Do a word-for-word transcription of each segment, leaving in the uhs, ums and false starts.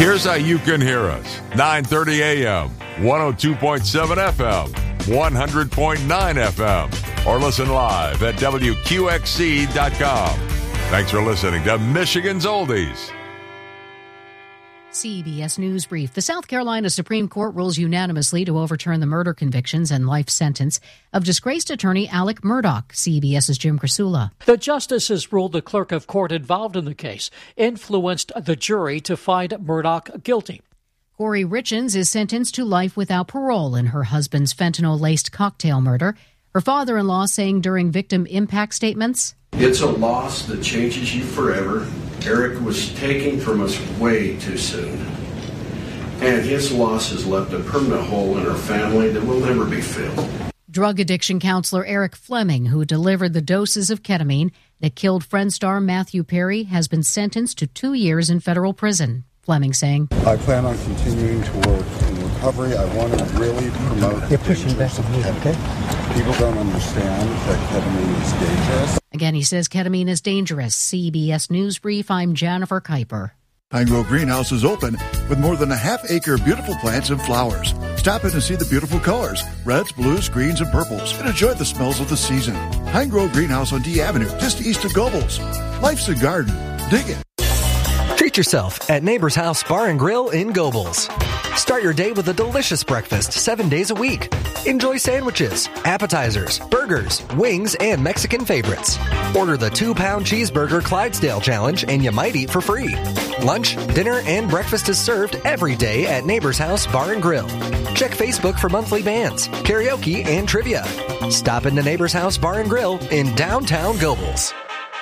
Here's how you can hear us. nine thirty a.m., one oh two point seven F M, one hundred point nine F M, or listen live at W Q X C dot com. Thanks for listening to Michigan's Oldies. C B S News Brief. The South Carolina Supreme Court rules unanimously to overturn the murder convictions and life sentence of disgraced attorney Alec Murdaugh. CBS's Jim Krasula. The justices ruled the clerk of court involved in the case influenced the jury to find Murdaugh guilty. Corey Richens is sentenced to life without parole in her husband's fentanyl-laced cocktail murder. Her father-in-law saying during victim impact statements, "It's a loss that changes you forever. Eric was taken from us way too soon, and his loss has left a permanent hole in our family that will never be filled." Drug addiction counselor Eric Fleming, who delivered the doses of ketamine that killed Friend star Matthew Perry, has been sentenced to two years in federal prison. Fleming saying, "I plan on continuing to work in recovery. I want to really promote the dangers of ketamine. People don't understand that ketamine is dangerous." Again, he says ketamine is dangerous. C B S News Brief, I'm Jennifer Kuiper. Pine Grove Greenhouse is open with more than a half-acre beautiful plants and flowers. Stop in and see the beautiful colors, reds, blues, greens, and purples, and enjoy the smells of the season. Pine Grove Greenhouse on D Avenue, just east of Gobles. Life's a garden. Dig it. Treat yourself at Neighbor's House Bar and Grill in Gobles. Start your day with a delicious breakfast seven days a week. Enjoy sandwiches, appetizers, burgers, wings, and Mexican favorites. Order the two-pound cheeseburger Clydesdale Challenge and you might eat for free. Lunch, dinner, and breakfast is served every day at Neighbor's House Bar and Grill. Check Facebook for monthly bands, karaoke, and trivia. Stop into Neighbor's House Bar and Grill in downtown Gobles.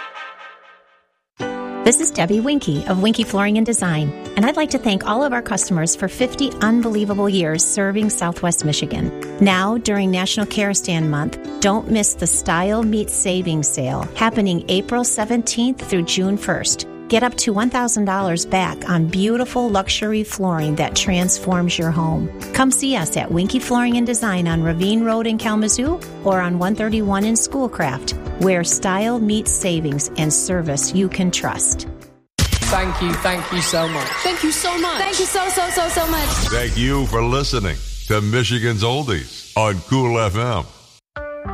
This is Debbie Winkie of Winkie Flooring and Design, and I'd like to thank all of our customers for fifty unbelievable years serving Southwest Michigan. Now, during National Care Stand Month, don't miss the Style Meets Savings sale happening April seventeenth through June first. Get up to one thousand dollars back on beautiful luxury flooring that transforms your home. Come see us at Winkie Flooring and Design on Ravine Road in Kalamazoo or on one thirty-one in Schoolcraft, where style meets savings and service you can trust. Thank you, thank you so much. Thank you so much. Thank you so, so, so, so much. Thank you for listening to Michigan's Oldies on Cool F M.